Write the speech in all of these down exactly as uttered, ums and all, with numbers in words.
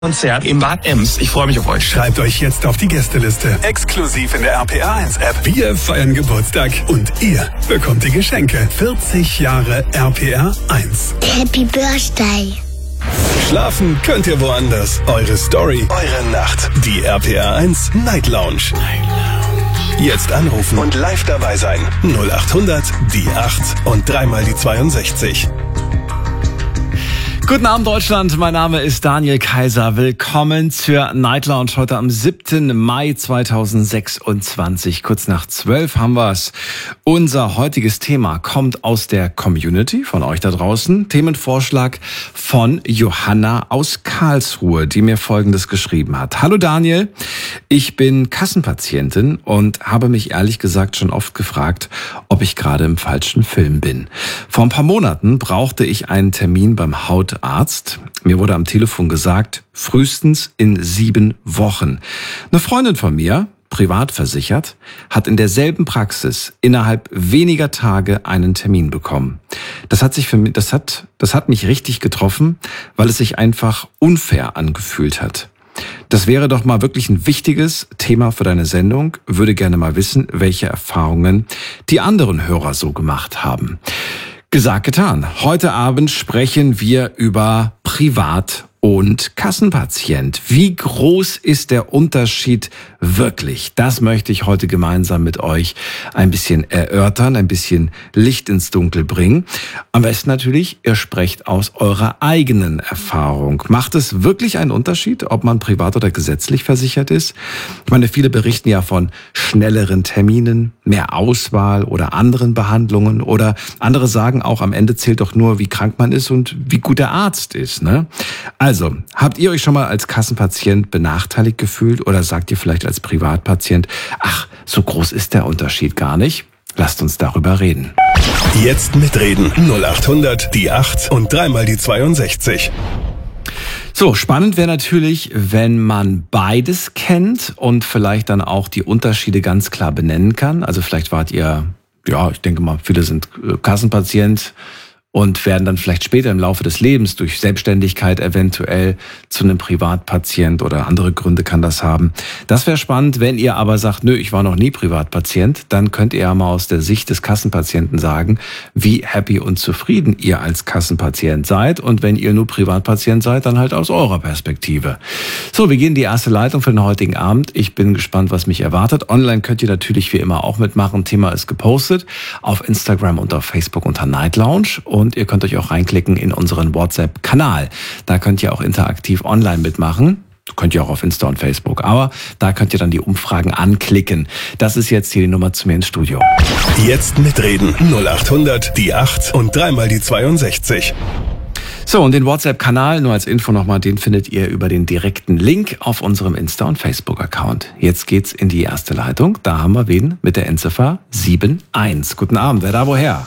Konzert in Bad Ems. Ich freue mich auf euch. Schreibt euch jetzt auf die Gästeliste. Exklusiv in der R P R eins App. Wir feiern Geburtstag und ihr bekommt die Geschenke. vierzig Jahre R P R eins. Happy Birthday. Schlafen könnt ihr woanders. Eure Story, eure Nacht. Die R P R eins Night Lounge. Night Lounge. Jetzt anrufen und live dabei sein. null acht hundert, die acht und dreimal die zweiundsechzig. Guten Abend Deutschland, mein Name ist Daniel Kaiser. Willkommen zur Night Lounge heute am siebten Mai zweitausendsechsundzwanzig. Kurz nach zwölf haben wir es. Unser heutiges Thema kommt aus der Community, von euch da draußen. Themenvorschlag von Johanna aus Karlsruhe, die mir Folgendes geschrieben hat. Hallo Daniel, ich bin Kassenpatientin und habe mich ehrlich gesagt schon oft gefragt, ob ich gerade im falschen Film bin. Vor ein paar Monaten brauchte ich einen Termin beim Hautarzt. Mir wurde am Telefon gesagt, frühestens in sieben Wochen. Eine Freundin von mir, privat versichert, hat in derselben Praxis innerhalb weniger Tage einen Termin bekommen. Das hat sich für mich, das hat, das hat mich richtig getroffen, weil es sich einfach unfair angefühlt hat. Das wäre doch mal wirklich ein wichtiges Thema für deine Sendung. Würde gerne mal wissen, welche Erfahrungen die anderen Hörer so gemacht haben. Gesagt, getan. Heute Abend sprechen wir über Privat- und Kassenpatient. Wie groß ist der Unterschied wirklich? Das möchte ich heute gemeinsam mit euch ein bisschen erörtern, ein bisschen Licht ins Dunkel bringen. Am besten natürlich, ihr sprecht aus eurer eigenen Erfahrung. Macht es wirklich einen Unterschied, ob man privat oder gesetzlich versichert ist? Ich meine, viele berichten ja von schnelleren Terminen, mehr Auswahl oder anderen Behandlungen, oder andere sagen auch, am Ende zählt doch nur, wie krank man ist und wie gut der Arzt ist, ne? Also, habt ihr euch schon mal als Kassenpatient benachteiligt gefühlt oder sagt ihr vielleicht als Privatpatient, ach, so groß ist der Unterschied gar nicht? Lasst uns darüber reden. Jetzt mitreden. null acht hundert, die acht und dreimal die zweiundsechzig. So, spannend wäre natürlich, wenn man beides kennt und vielleicht dann auch die Unterschiede ganz klar benennen kann. Also vielleicht wart ihr, ja, ich denke mal, viele sind Kassenpatient und werden dann vielleicht später im Laufe des Lebens durch Selbstständigkeit eventuell zu einem Privatpatient oder andere Gründe kann das haben. Das wäre spannend. Wenn ihr aber sagt, nö, ich war noch nie Privatpatient, dann könnt ihr ja mal aus der Sicht des Kassenpatienten sagen, wie happy und zufrieden ihr als Kassenpatient seid. Und wenn ihr nur Privatpatient seid, dann halt aus eurer Perspektive. So, wir gehen in die erste Leitung für den heutigen Abend. Ich bin gespannt, was mich erwartet. Online könnt ihr natürlich wie immer auch mitmachen. Thema ist gepostet auf Instagram und auf Facebook unter Night Lounge. Und ihr könnt euch auch reinklicken in unseren WhatsApp-Kanal. Da könnt ihr auch interaktiv online mitmachen. Könnt ihr auch auf Insta und Facebook. Aber da könnt ihr dann die Umfragen anklicken. Das ist jetzt hier die Nummer zu mir ins Studio. Jetzt mitreden. null acht hundert, die acht und dreimal die zweiundsechzig. So, und den WhatsApp-Kanal, nur als Info nochmal, den findet ihr über den direkten Link auf unserem Insta- und Facebook-Account. Jetzt geht's in die erste Leitung. Da haben wir wen mit der Endziffer sieben eins. Guten Abend, wer da woher?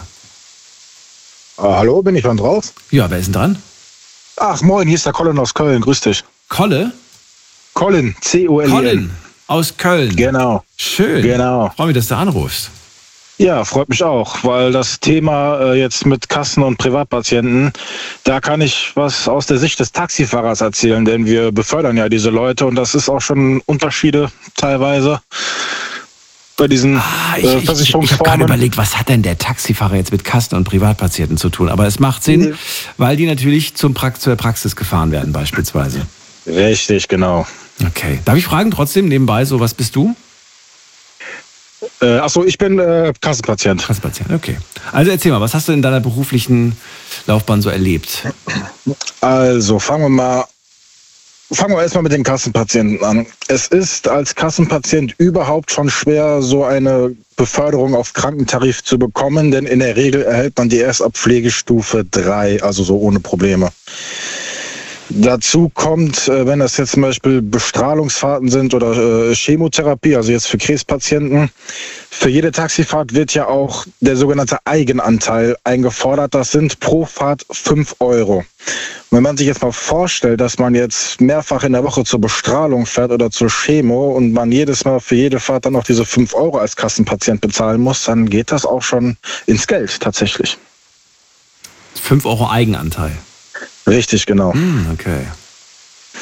Uh, hallo, bin ich dann drauf? Ja, wer ist denn dran? Ach, moin, hier ist der Colin aus Köln, grüß dich. Kolle? Colin, C O L I N. Colin aus Köln. Genau. Schön. Genau. Freue mich, dass du anrufst. Ja, freut mich auch, weil das Thema äh, jetzt mit Kassen- und Privatpatienten, da kann ich was aus der Sicht des Taxifahrers erzählen, denn wir befördern ja diese Leute und das ist auch schon Unterschiede teilweise bei diesen ah, ich, äh, ich, Versicherungsformen. Ich habe gerade überlegt, was hat denn der Taxifahrer jetzt mit Kassen- und Privatpatienten zu tun? Aber es macht Sinn, nee. weil die natürlich zum pra- zur Praxis gefahren werden beispielsweise. Richtig, genau. Okay. Darf ich fragen trotzdem nebenbei, so was bist du? Äh, achso, ich bin äh, Kassenpatient. Kassenpatient, okay. Also erzähl mal, was hast du in deiner beruflichen Laufbahn so erlebt? Also fangen wir mal Fangen wir erstmal mit den Kassenpatienten an. Es ist als Kassenpatient überhaupt schon schwer, so eine Beförderung auf Krankentarif zu bekommen, denn in der Regel erhält man die erst ab Pflegestufe drei, also so ohne Probleme. Dazu kommt, wenn das jetzt zum Beispiel Bestrahlungsfahrten sind oder äh, Chemotherapie, also jetzt für Krebspatienten, für jede Taxifahrt wird ja auch der sogenannte Eigenanteil eingefordert. Das sind pro Fahrt fünf Euro. Und wenn man sich jetzt mal vorstellt, dass man jetzt mehrfach in der Woche zur Bestrahlung fährt oder zur Chemo und man jedes Mal für jede Fahrt dann noch diese fünf Euro als Kassenpatient bezahlen muss, dann geht das auch schon ins Geld tatsächlich. fünf Euro Eigenanteil. Richtig, genau. Hm, okay.